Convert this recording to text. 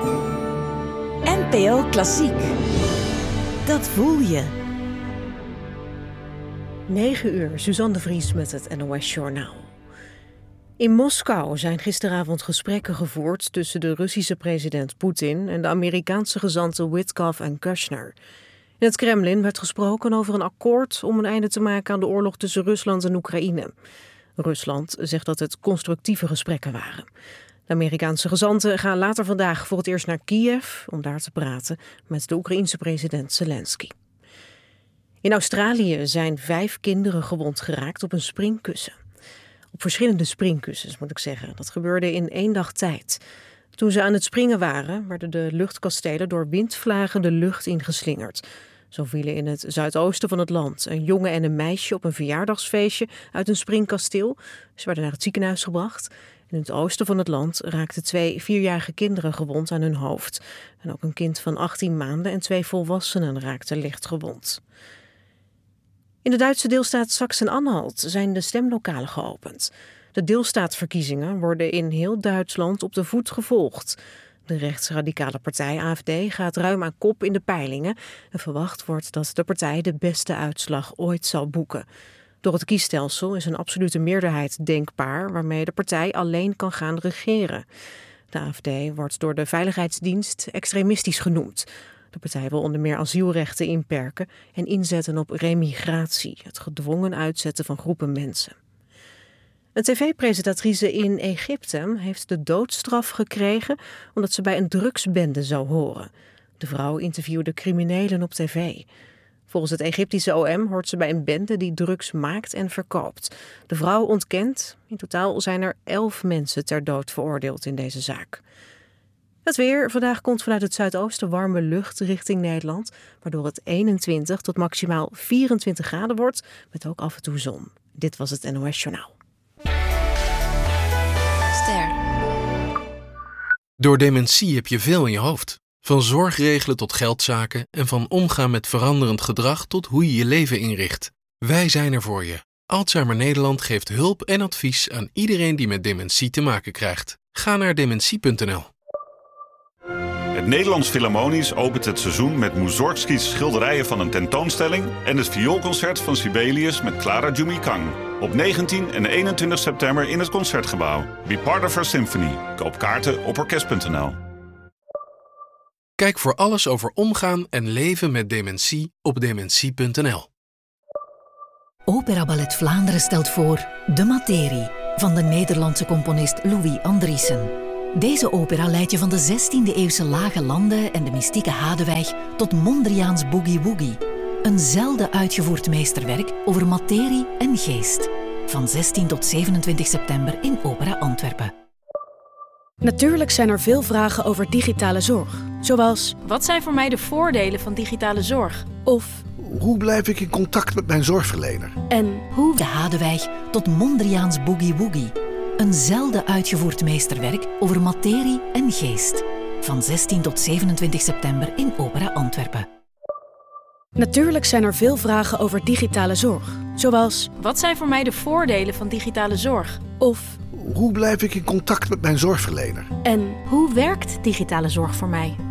NPO Klassiek. Dat voel je. 9 uur, Suzanne de Vries met het NOS Journaal. In Moskou zijn gisteravond gesprekken gevoerd tussen de Russische president Poetin en de Amerikaanse gezanten Witkoff en Kushner. In het Kremlin werd gesproken over een akkoord om een einde te maken aan de oorlog tussen Rusland en Oekraïne. Rusland zegt dat het constructieve gesprekken waren. De Amerikaanse gezanten gaan later vandaag voor het eerst naar Kiev om daar te praten met de Oekraïense president Zelensky. In Australië zijn 5 kinderen gewond geraakt op een springkussen. Op verschillende springkussens moet ik zeggen. Dat gebeurde in 1 dag tijd. Toen ze aan het springen waren, werden de luchtkastelen door windvlagen de lucht ingeslingerd. Zo vielen in het zuidoosten van het land een jongen en een meisje op een verjaardagsfeestje uit een springkasteel. Ze werden naar het ziekenhuis gebracht. In het oosten van het land raakten 2 4-jarige kinderen gewond aan hun hoofd. En ook een kind van 18 maanden en 2 volwassenen raakten licht gewond. In de Duitse deelstaat Sachsen-Anhalt zijn de stemlokalen geopend. De deelstaatverkiezingen worden in heel Duitsland op de voet gevolgd. De rechtsradicale partij AfD gaat ruim aan kop in de peilingen en verwacht wordt dat de partij de beste uitslag ooit zal boeken. Door het kiesstelsel is een absolute meerderheid denkbaar waarmee de partij alleen kan gaan regeren. De AfD wordt door de Veiligheidsdienst extremistisch genoemd. De partij wil onder meer asielrechten inperken en inzetten op remigratie, het gedwongen uitzetten van groepen mensen. Een tv-presentatrice in Egypte heeft de doodstraf gekregen omdat ze bij een drugsbende zou horen. De vrouw interviewde criminelen op tv. Volgens het Egyptische OM hoort ze bij een bende die drugs maakt en verkoopt. De vrouw ontkent. In totaal zijn er 11 mensen ter dood veroordeeld in deze zaak. Het weer. Vandaag komt vanuit het zuidoosten warme lucht richting Nederland, waardoor het 21 tot maximaal 24 graden wordt, met ook af en toe zon. Dit was het NOS Journaal. Ster. Door dementie heb je veel in je hoofd. Van zorgregelen tot geldzaken en van omgaan met veranderend gedrag tot hoe je je leven inricht. Wij zijn er voor je. Alzheimer Nederland geeft hulp en advies aan iedereen die met dementie te maken krijgt. Ga naar dementie.nl. Het Nederlands Philharmonisch opent het seizoen met Mussorgskis schilderijen van een tentoonstelling en het vioolconcert van Sibelius met Clara Jumikang. Op 19 en 21 september in het Concertgebouw. Be part of our symphony. Koop kaarten op orkest.nl. Kijk voor alles over omgaan en leven met dementie op dementie.nl. Opera Ballet Vlaanderen stelt voor De Materie van de Nederlandse componist Louis Andriessen. Deze opera leidt je van de 16e-eeuwse lage landen en de mystieke Hadewig tot Mondriaans Boogie Woogie. Een zelden uitgevoerd meesterwerk over materie en geest. Van 16 tot 27 september in Opera Antwerpen. Natuurlijk zijn er veel vragen over digitale zorg. Zoals, wat zijn voor mij de voordelen van digitale zorg? Of, hoe blijf ik in contact met mijn zorgverlener? en Hoe de Hadewig tot Mondriaans Boogie Woogie. Een zelden uitgevoerd meesterwerk over materie en geest. Van 16 tot 27 september in Opera Antwerpen. natuurlijk zijn er veel vragen over digitale zorg. Zoals, Wat zijn voor mij de voordelen van digitale zorg? of, Hoe blijf ik in contact met mijn zorgverlener? en Hoe werkt digitale zorg voor mij?